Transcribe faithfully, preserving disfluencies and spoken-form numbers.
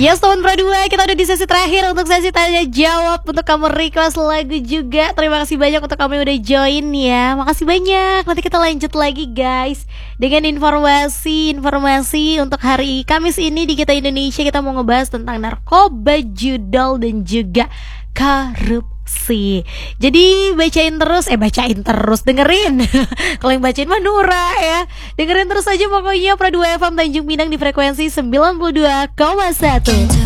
Yes, teman Pro dua, kita udah di sesi terakhir untuk sesi tanya jawab. Untuk kamu request lagu juga, terima kasih banyak untuk kamu yang udah join ya. Makasih banyak. Nanti kita lanjut lagi guys dengan informasi-informasi untuk hari Kamis ini di Kita Indonesia. Kita mau ngebahas tentang narkoba, judol, dan juga korupsi. Jadi bacain terus, eh bacain terus, dengerin. Kalau yang bacain mah Nura ya. Dengerin terus aja pokoknya Pro dua F M Tanjung Pinang di frekuensi sembilan puluh dua koma satu.